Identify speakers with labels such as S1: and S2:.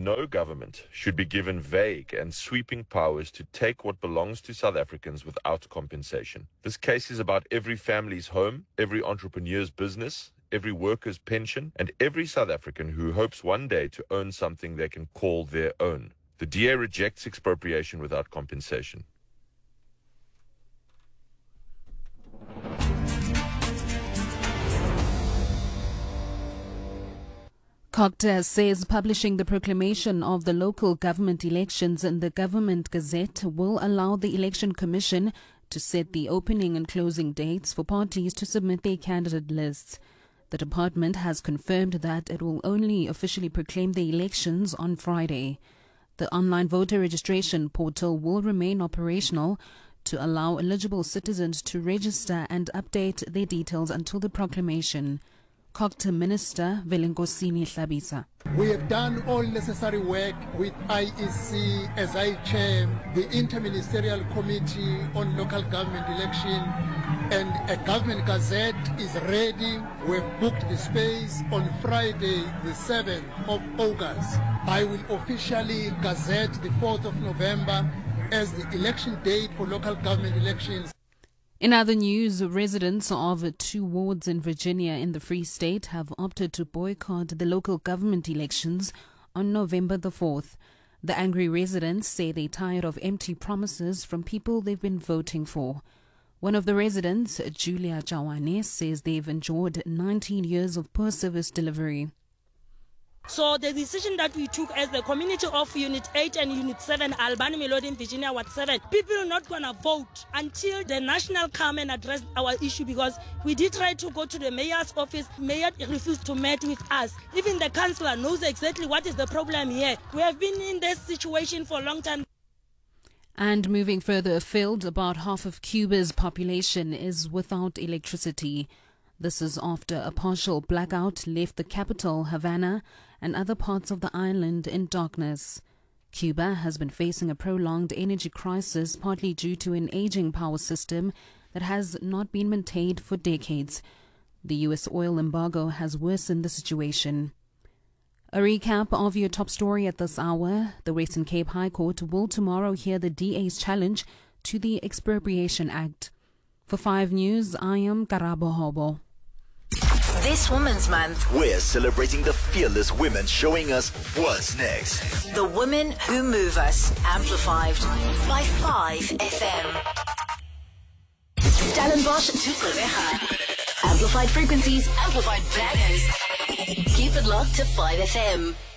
S1: no government should be given vague and sweeping powers to take what belongs to South Africans without compensation. This case is about every family's home, every entrepreneur's business, every worker's pension, and every South African who hopes one day to own something they can call their own. The DA rejects expropriation without compensation.
S2: COGTA says publishing the proclamation of the local government elections in the Government Gazette will allow the Election Commission to set the opening and closing dates for parties to submit their candidate lists. The department has confirmed that it will only officially proclaim the elections on Friday. The online voter registration portal will remain operational to allow eligible citizens to register and update their details until the proclamation. COGTA Minister Velengosini Hlabisa.
S3: We have done all necessary work with IEC as I chair the Interministerial Committee on Local Government Election, and a Government Gazette is ready. We've booked the space on Friday the 7th of August. I will officially gazette the 4th of November as the election date for local government elections.
S2: In other news, residents of 2 wards in Virginia in the Free State have opted to boycott the local government elections on November the 4th. The angry residents say they're tired of empty promises from people they've been voting for. One of the residents, Julia Jawane, says they've endured 19 years of poor service delivery.
S4: So the decision that we took as the community of Unit 8 and Unit 7, Albany Melody in Virginia, Ward 7, people are not going to vote until the national come and address our issue, because we did try to go to the mayor's office. Mayor refused to meet with us. Even the councillor knows exactly what is the problem here. We have been in this situation for a long time.
S2: And moving further afield, about half of Cuba's population is without electricity. This is after a partial blackout left the capital, Havana, and other parts of the island in darkness. Cuba has been facing a prolonged energy crisis, partly due to an aging power system that has not been maintained for decades. The U.S. oil embargo has worsened the situation. A recap of your top story at this hour. The Western Cape High Court will tomorrow hear the DA's challenge to the Expropriation Act. For 5 News, I am Karabo Hobo.
S5: This Women's Month,
S6: we're celebrating the fearless women showing us what's next.
S5: The women who move us, amplified by 5 FM. Stellenbosch to Gqeberha. Amplified frequencies, amplified bangers. Keep it locked to 5 FM.